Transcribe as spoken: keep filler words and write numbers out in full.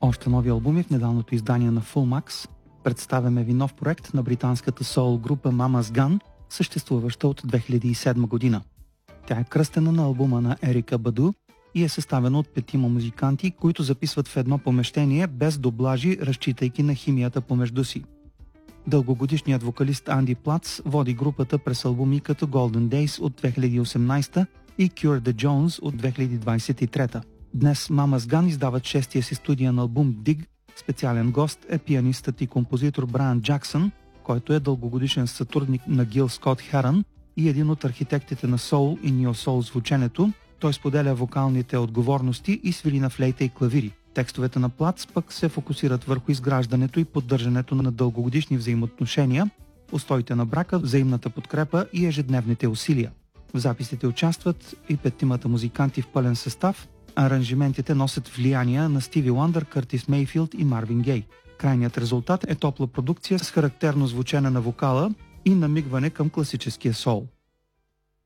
Още нови албуми в недавното издание на Fullmax. Представяме ви нов проект на британската соул група Mama's Gun, съществуваща от две хиляди и седма година. Тя е кръстена на албума на Ерика Баду и е съставена от петима музиканти, които записват в едно помещение без дублажи, разчитайки на химията помежду си. Дългогодишният вокалист Анди Плац води групата през албуми като Golden Days от две хиляди и осемнадесета и Cure the Jones от две хиляди двадесет и трета. Днес Mama's Gun издават шестия си студиен албум Dig. Специален гост е пианистът и композитор Брайан Джаксън, който е дългогодишен сътрудник на Гил Скот Херън и един от архитектите на соул и неосоул звученето. Той споделя вокалните отговорности и свири на флейта и клавири. Текстовете на Плац пък се фокусират върху изграждането и поддържането на дългогодишни взаимоотношения, устоите на брака, взаимната подкрепа и ежедневните усилия. В записите участват и петимата музиканти в пълен състав. Аранжиментите носят влияния на Стиви Уандър, Къртис Мейфилд и Марвин Гей. Крайният резултат е топла продукция с характерно звучене на вокала и намигване към класическия соул.